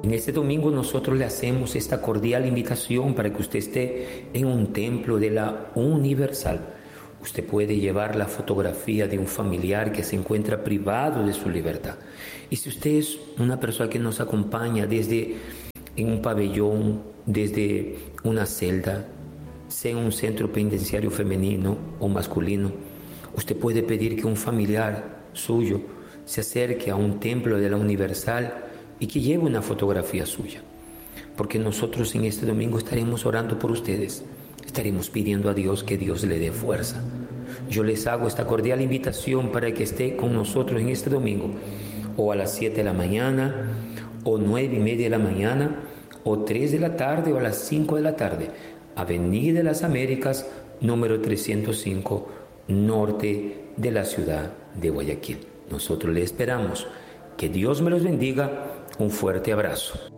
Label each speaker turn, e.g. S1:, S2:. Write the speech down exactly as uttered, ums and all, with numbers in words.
S1: En este domingo nosotros le hacemos esta cordial invitación para que usted esté en un templo de la Universal. Usted puede llevar la fotografía de un familiar que se encuentra privado de su libertad. Y si usted es una persona que nos acompaña desde en un pabellón, desde una celda, sea en un centro penitenciario femenino o masculino, usted puede pedir que un familiar suyo se acerque a un templo de la Universal y que lleve una fotografía suya, porque nosotros en este domingo estaremos orando por ustedes, estaremos pidiendo a Dios que Dios le dé fuerza. Yo les hago esta cordial invitación para que esté con nosotros en este domingo, o a las siete de la mañana, o nueve y media de la mañana, o tres de la tarde, o a las cinco de la tarde, Avenida de las Américas, número trescientos cinco, norte de la ciudad de Guayaquil. Nosotros le esperamos. Que Dios me los bendiga. Un fuerte abrazo.